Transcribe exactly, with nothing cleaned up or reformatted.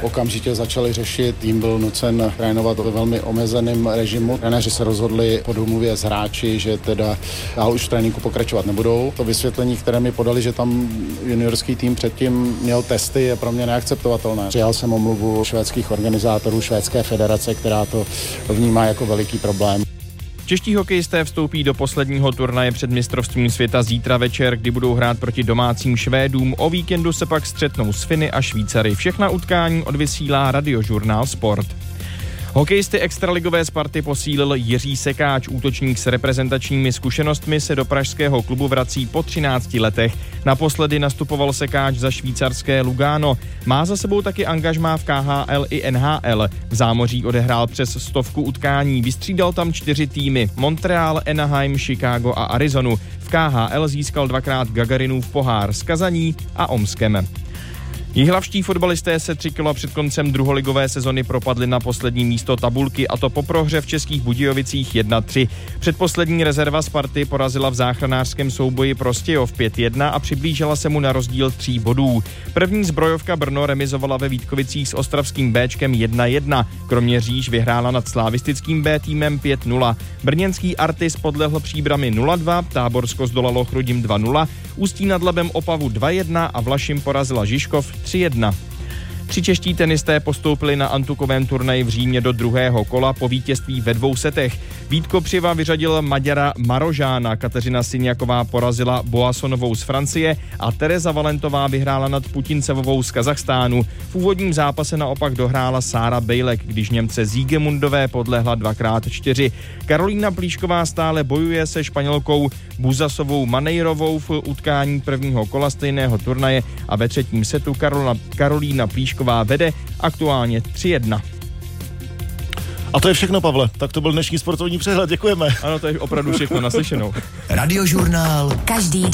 okamžitě začali řešit. Tým byl nucen trénovat ve velmi omezeném režimu. Trenéři se rozhodli po domluvě s hráči, že teda dál už v tréninku pokračovat nebudou. To vysvětlení, které mi podali, že tam juniorský tým předtím měl testy, je pro mě neakceptovatelné. Přijal jsem omluvu švédských organizátorů, švédské federace, která to vnímá jako veliký problém. Čeští hokejisté vstoupí do posledního turnaje před mistrovstvím světa zítra večer, kdy budou hrát proti domácím Švédům. O víkendu se pak střetnou s Finy a Švýcary. Všechna utkání odvysílá Radiožurnál Sport. Hokejisty extraligové Sparty posílil Jiří Sekáč. Útočník s reprezentačními zkušenostmi se do pražského klubu vrací po třinácti letech. Naposledy nastupoval Sekáč za švýcarské Lugano. Má za sebou taky angažmá v K H L i N H L. V zámoří odehrál přes stovku utkání. Vystřídal tam čtyři týmy: Montreal, Anaheim, Chicago a Arizonu. V K H L získal dvakrát Gagarinův pohár s Kazaní a Omskem. Jihlavští fotbalisté se tři kila před koncem druholigové sezony propadli na poslední místo tabulky, a to po prohře v Českých Budějovicích jedna tři. Předposlední rezerva Sparty porazila v záchranářském souboji Prostějov pět jedna a přiblížila se mu na rozdíl tří bodů. První zbrojovka Brno remizovala ve Vítkovicích s ostravským Béčkem jedna jedna. Kromě Říž vyhrála nad slavistickým B týmem pět nula. Brněnský Artis podlehl Příbrami nula dva, Táborsko zdolalo Chrudim dva nula, Ústí nad Labem Opavu dva jedna a Vlašim porazila Žižkov tři jedna. Tři čeští tenisté postoupili na antukovém turnaji v Římě do druhého kola po vítězství ve dvou setech. Vít Kopřiva vyřadil Maďara Marožána, Kateřina Syniaková porazila Boassonovou z Francie a Tereza Valentová vyhrála nad Putincevovou z Kazachstánu. V úvodním zápase naopak dohrála Sára Bejlek, když Němce Siegemundové podlehla dvakrát čtyři. Karolína Plíšková stále bojuje se Španělkou Buzasovou Manejrovou v utkání prvního kola stejného turnaje a ve třetím setu Karolina, Karolína Plíšková vede aktuálně tři jedna. A to je všechno, Pavle. Tak to byl dnešní sportovní přehled. Děkujeme. Ano, to je opravdu všechno. Naslyšenou. Radiožurnál každý den.